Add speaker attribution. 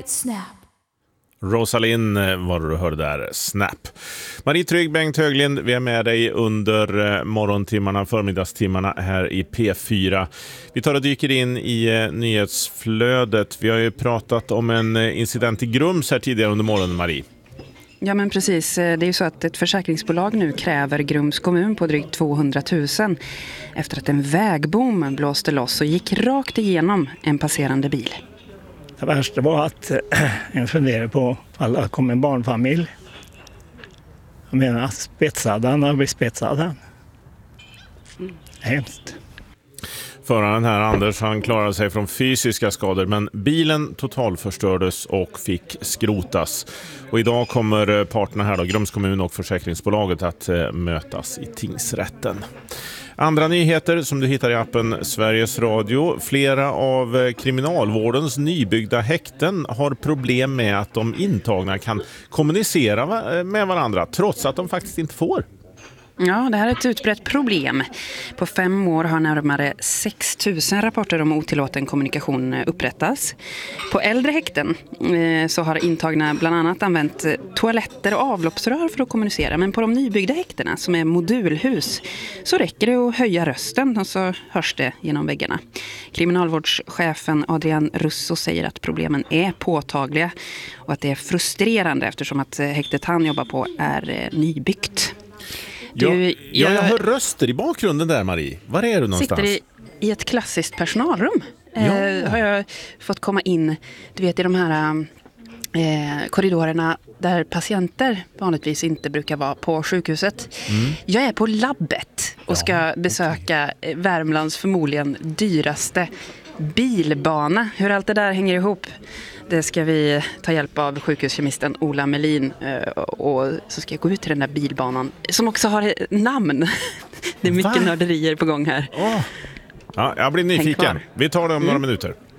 Speaker 1: Snap.
Speaker 2: Rosalind var du hörde där, Snap. Marie Trygg, Bengt Höglind, vi är med dig under morgontimmarna, förmiddagstimmarna här i P4. Vi tar och dyker in i nyhetsflödet. Vi har ju pratat om en incident i Grums här tidigare under morgonen, Marie.
Speaker 3: Ja men precis, det är ju så att ett försäkringsbolag nu kräver Grums kommun på drygt 200 000 efter att en vägbom blåste loss och gick rakt igenom en passerande bil.
Speaker 4: Det värsta var att jag funderade på alla kom en barnfamilj. Jag menar, spetsade han och blir spetsad han. Hemskt.
Speaker 2: Föraren här, Anders, han klarade sig från fysiska skador, men bilen totalförstördes och fick skrotas. Och idag kommer parterna här då, Grums kommun och försäkringsbolaget, att mötas i tingsrätten. Andra nyheter som du hittar i appen Sveriges Radio. Flera av kriminalvårdens nybyggda häkten har problem med att de intagna kan kommunicera med varandra trots att de faktiskt inte får.
Speaker 3: Ja, det här är ett utbrett problem. På 5 år har närmare 6 000 rapporter om otillåten kommunikation upprättats. På äldre häkten så har intagna bland annat använt toaletter och avloppsrör för att kommunicera. Men på de nybyggda häktena som är modulhus så räcker det att höja rösten och så hörs det genom väggarna. Kriminalvårdschefen Adrian Russo säger att problemen är påtagliga och att det är frustrerande eftersom att häktet han jobbar på är nybyggt.
Speaker 2: Jag hör röster i bakgrunden där, Marie. Var är du någonstans?
Speaker 3: Sitter i ett klassiskt personalrum. Har jag fått komma in, du vet, i de här korridorerna där patienter vanligtvis inte brukar vara på sjukhuset. Jag är på labbet och ska besöka Värmlands förmodligen dyraste bilbana. Hur allt det där hänger ihop, det ska vi ta hjälp av sjukhuskemisten Ola Melin, och så ska jag gå ut till den där bilbanan som också har ett namn. Det är mycket nörderier på gång här.
Speaker 2: Ja, jag blir nyfiken. Vi tar det om några minuter.